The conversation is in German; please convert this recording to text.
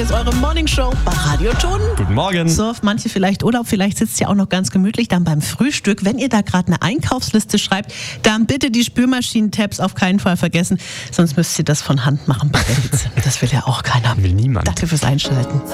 Das ist eure Morningshow bei Radio Ton. Guten Morgen. So, manche vielleicht Urlaub, vielleicht sitzt ihr auch noch ganz gemütlich dann beim Frühstück. Wenn ihr da gerade eine Einkaufsliste schreibt, dann bitte die Spülmaschinen-Tabs auf keinen Fall vergessen, sonst müsst ihr das von Hand machen bei der Hitze. Das will ja auch keiner. Will niemand. Danke fürs Einschalten.